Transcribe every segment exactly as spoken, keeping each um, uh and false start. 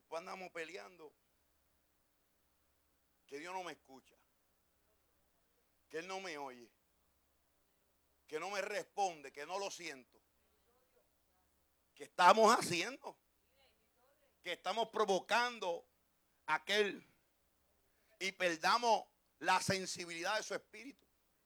después andamos peleando. Que Dios no me escucha. Que Él no me oye. Que no me responde, que no lo siento. ¿Qué estamos haciendo? Que estamos provocando aquel y perdamos la sensibilidad de su espíritu.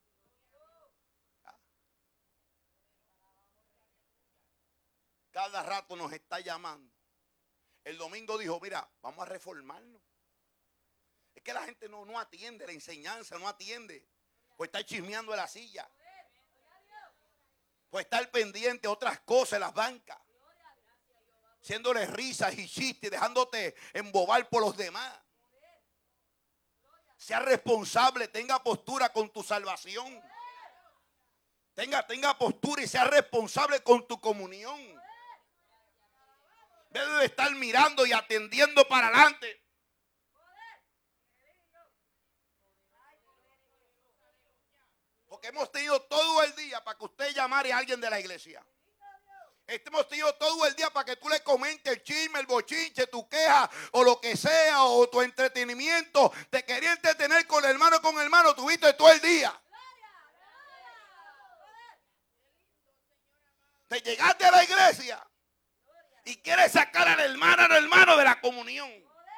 Cada rato nos está llamando. El domingo dijo, mira, vamos a reformarnos. Es que la gente no, no atiende la enseñanza, no atiende. Pues está chismeando en la silla. Pues estar pendiente a otras cosas en las bancas. Haciéndole risas y chistes, dejándote embobar por los demás. Sea responsable, tenga postura con tu salvación. Tenga, tenga postura y sea responsable con tu comunión. Debe de estar mirando y atendiendo para adelante. Porque hemos tenido todo el día para que usted llamara a alguien de la iglesia. Hemos tenido todo el día para que tú le comentes el chisme, el bochinche, tu queja o lo que sea, o tu entretenimiento. Te quería entretener con el hermano, con el hermano, tuviste todo el día. Te llegaste a la iglesia y quieres sacar al hermano, al hermano de la comunión.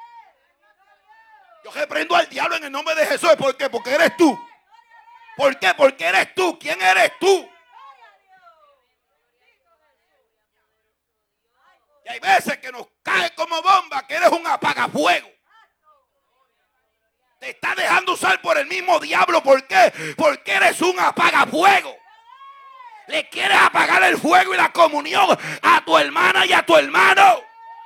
Yo reprendo al diablo en el nombre de Jesús. ¿Por qué? Porque eres tú. ¿Por qué? Porque eres tú. ¿Quién eres tú? Y hay veces que nos cae como bomba que eres un apagafuego. Te está dejando usar por el mismo diablo. ¿Por qué? Porque eres un apagafuego. Le quieres apagar el fuego y la comunión a tu hermana y a tu hermano.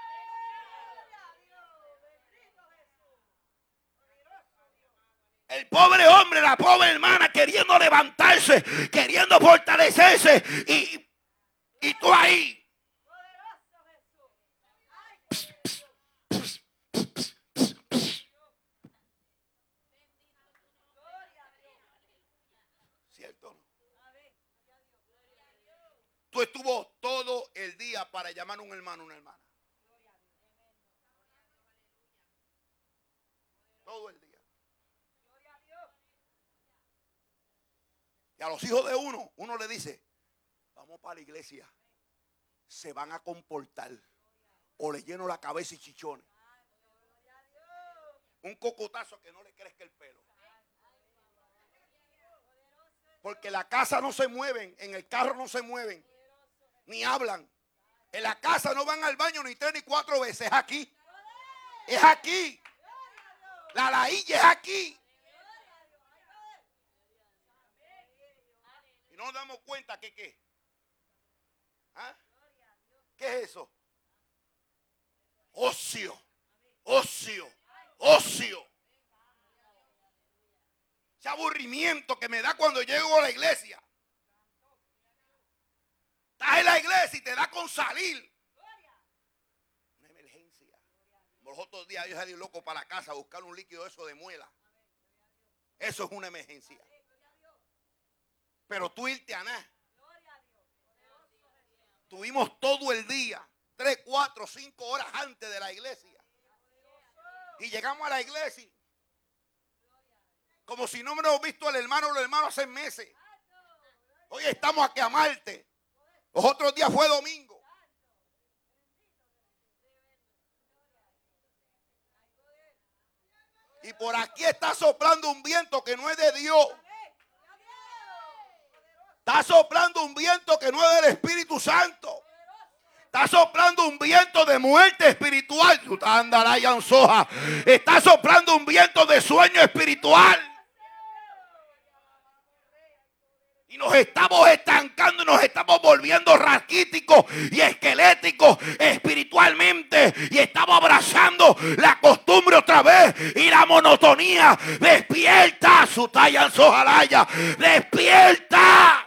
El pobre hombre, la pobre hermana queriendo levantarse, queriendo fortalecerse. Y, y tú ahí. ¿Cierto o no? Tú estuvo todo el día para llamar a un hermano, una hermana. Todo el día. Y a los hijos de uno, uno le dice, vamos para la iglesia. Se van a comportar. O le lleno la cabeza y chichones. Un cocotazo que no le crezca el pelo. Porque en la casa no se mueven, en el carro no se mueven, ni hablan. En la casa no van al baño ni tres ni cuatro veces. Es aquí. Es aquí. La lailla es aquí. Y no nos damos cuenta que qué. ¿Ah? ¿Qué es eso? Ocio, ocio, ocio. Ese aburrimiento que me da cuando llego a la iglesia. Estás en la iglesia y te da con salir. Una emergencia. Los otros días yo salí loco para la casa a buscar un líquido eso de muela. Eso es una emergencia. Pero tú irte a nada. Tuvimos todo el día. Tres, cuatro, cinco horas antes de la iglesia. Y llegamos a la iglesia. Como si no me hemos visto al hermano o los hermanos hace meses. Hoy estamos aquí a Marte. Los otros días fue domingo. Y por aquí está soplando un viento que no es de Dios. Está soplando un viento que no es del Espíritu Santo. Está soplando un viento de muerte espiritual. Está soplando un viento de sueño espiritual. Y nos estamos estancando y nos estamos volviendo raquíticos y esqueléticos espiritualmente. Y estamos abrazando la costumbre otra vez y la monotonía. Despierta, su talla en sojalaya. Despierta.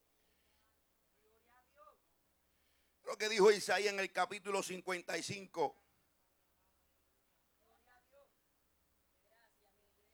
Lo que dijo Isaías en el capítulo cincuenta y cinco,